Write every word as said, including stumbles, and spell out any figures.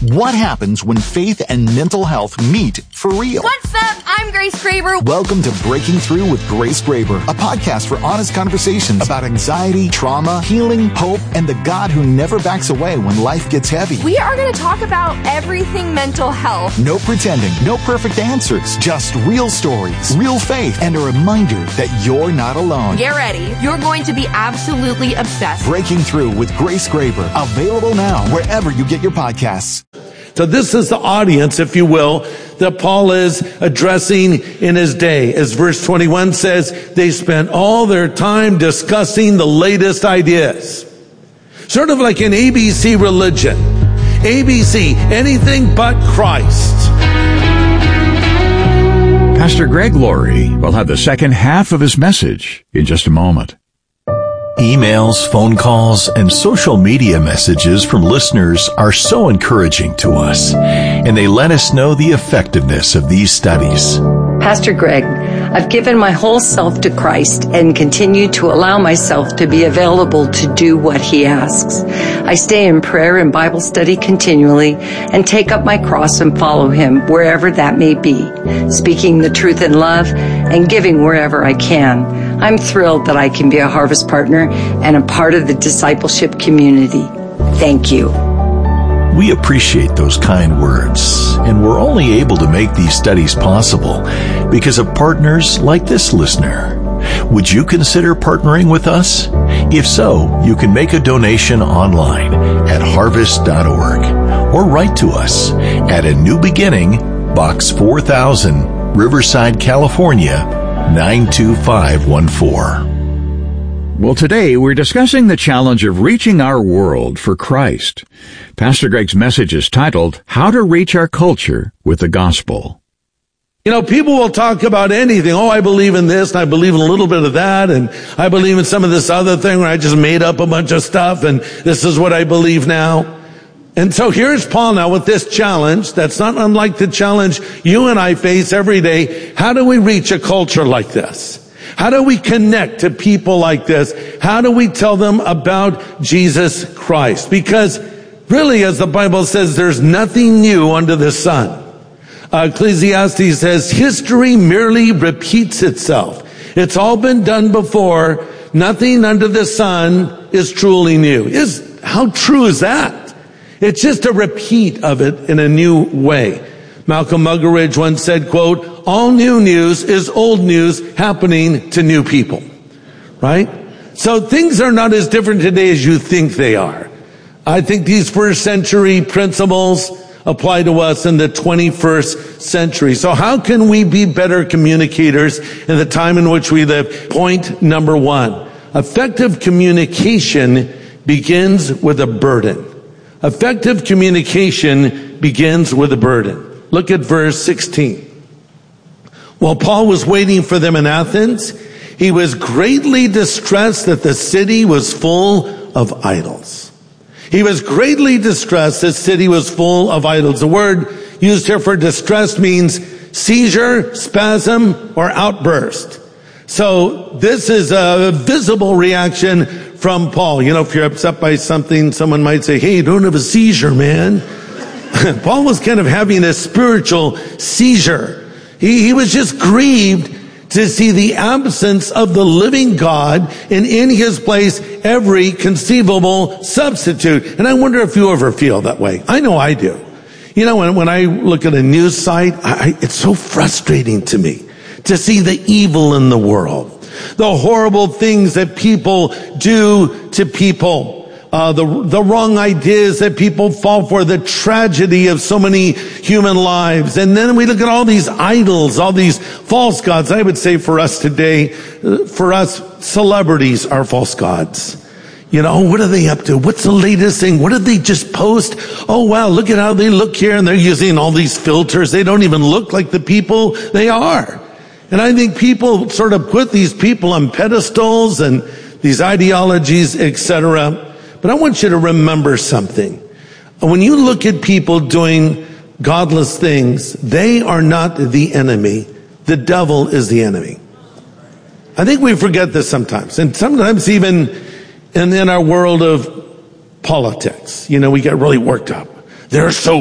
What happens when faith and mental health meet for real? What's up? I'm Grace Graber. Welcome to Breaking Through with Grace Graber, a podcast for honest conversations about anxiety, trauma, healing, hope, and the God who never backs away when life gets heavy. We are going to talk about everything mental health. No pretending, no perfect answers, just real stories, real faith, and a reminder that you're not alone. Get ready. You're going to be absolutely obsessed. Breaking Through with Grace Graber, available now wherever you get your podcasts. So this is the audience, if you will, that Paul is addressing in his day. As verse twenty-one says, they spent all their time discussing the latest ideas. Sort of like an A B C religion. A B C, anything but Christ. Pastor Greg Laurie will have the second half of his message in just a moment. Emails, phone calls, and social media messages from listeners are so encouraging to us, and they let us know the effectiveness of these studies. Pastor Greg, I've given my whole self to Christ and continue to allow myself to be available to do what He asks. I stay in prayer and Bible study continually and take up my cross and follow Him wherever that may be, speaking the truth in love and giving wherever I can. I'm thrilled that I can be a Harvest partner and a part of the discipleship community. Thank you. We appreciate those kind words, and we're only able to make these studies possible because of partners like this listener. Would you consider partnering with us? If so, you can make a donation online at harvest dot org or write to us at A New Beginning, Box four thousand, Riverside, California, nine two five one four. Well, today we're discussing the challenge of reaching our world for Christ. Pastor Greg's message is titled, How to Reach Our Culture with the Gospel. You know, people will talk about anything. Oh, I believe in this, and I believe in a little bit of that, and I believe in some of this other thing where I just made up a bunch of stuff, and this is what I believe now. And so here's Paul now with this challenge that's not unlike the challenge you and I face every day. How do we reach a culture like this? How do we connect to people like this? How do we tell them about Jesus Christ? Because really, as the Bible says, there's nothing new under the sun. Uh, Ecclesiastes says, history merely repeats itself. It's all been done before. Nothing under the sun is truly new. Is, how true is that? It's just a repeat of it in a new way. Malcolm Muggeridge once said, quote, all new news is old news happening to new people. Right? So things are not as different today as you think they are. I think these first century principles apply to us in the twenty-first century. So how can we be better communicators in the time in which we live? Point number one. Effective communication begins with a burden. Effective communication begins with a burden. Look at verse sixteen. While Paul was waiting for them in Athens, he was greatly distressed that the city was full of idols. He was greatly distressed that the city was full of idols. The word used here for distressed means seizure, spasm, or outburst. So this is a visible reaction from Paul. You know, if you're upset by something, someone might say, hey, you don't have a seizure, man. Paul was kind of having a spiritual seizure. He, he was just grieved to see the absence of the living God and in his place every conceivable substitute. And I wonder if you ever feel that way. I know I do. You know, when, when I look at a news site, I, it's so frustrating to me to see the evil in the world, the horrible things that people do to people. Uh, the, the wrong ideas that people fall for, the tragedy of so many human lives. And then we look at all these idols, all these false gods. I would say for us today, uh, for us, celebrities are false gods. You know, what are they up to? What's the latest thing? What did they just post? Oh, wow, look at how they look here. And they're using all these filters. They don't even look like the people they are. And I think people sort of put these people on pedestals and these ideologies, et cetera. But I want you to remember something. When you look at people doing godless things, they are not the enemy. The devil is the enemy. I think we forget this sometimes. And sometimes even in, in our world of politics, you know, we get really worked up. They're so